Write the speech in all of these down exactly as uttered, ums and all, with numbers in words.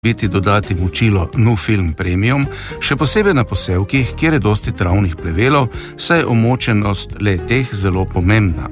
biti dodati močilo Nufilm Premium, še posebej na posevkih, kjer je dosti travnih plevelov, saj je omočenost le teh zelo pomembna.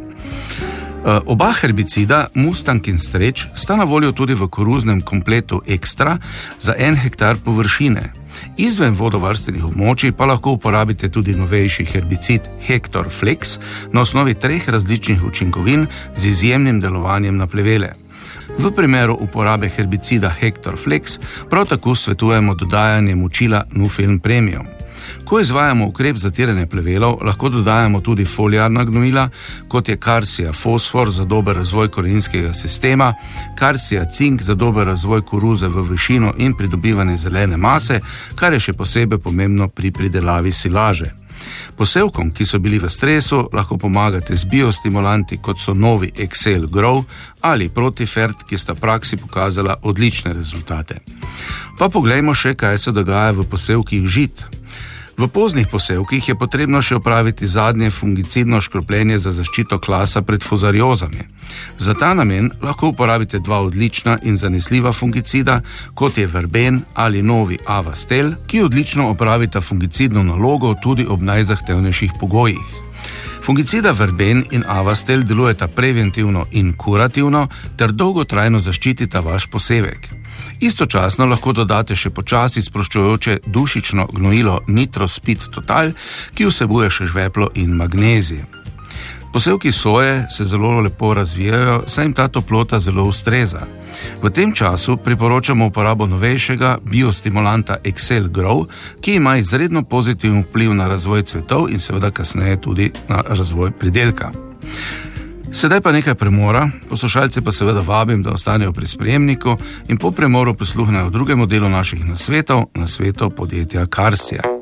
Oba herbicida, Mustang in Stretch, sta na voljo tudi v koruznem kompletu Extra za en hektar površine. Izven vodovarstvenih območij pa lahko uporabite tudi novejši herbicid Hector Flex na osnovi treh različnih učinkovin z izjemnim delovanjem na plevele. V primeru uporabe herbicida Hector Flex prav tako svetujemo dodajanje močila Nufilm Premium. Ko izvajamo ukrep zatiranja plevelov, lahko dodajamo tudi foliarna gnojila, kot je Karsija fosfor za dober razvoj koreninskega sistema, Karsija cink za dober razvoj koruze v višino in pridobivanje zelene mase, kar je še posebej pomembno pri pridelavi silaže. Posevkom, ki so bili v stresu, lahko pomagate z biostimulanti, kot so novi Excel Grow ali Protifert, ki sta v praksi pokazala odlične rezultate. Pa poglejmo še, kaj se dogaja v posevkih žit. V poznih posevkih je potrebno še opraviti zadnje fungicidno škropljenje za zaščito klasa pred fuzariozami. Za ta namen lahko uporabite dva odlična in zanesljiva fungicida, kot je verben ali novi Avastel, ki odlično opravita fungicidno nalogo tudi ob najzahtevnejših pogojih. Fungicida verben in Avastel delujeta preventivno in kurativno ter dolgotrajno zaščitita vaš posevek. Istočasno lahko dodate še počasi sproščujoče dušično gnojilo Nitrospid Total, ki vsebuje še žveplo in magnezij. Posevki soje se zelo lepo razvijajo, saj jim ta toplota zelo ustreza. V tem času priporočamo uporabo novejšega biostimulanta Excel Grow, ki ima izredno pozitiven vpliv na razvoj cvetov in seveda kasneje tudi na razvoj pridelka. Sedaj pa nekaj premora, poslušalce pa seveda vabim, da ostanejo pri sprejemniku in po premoru prisluhnejo drugemu delu naših nasvetov, nasvetov podjetja Karsija.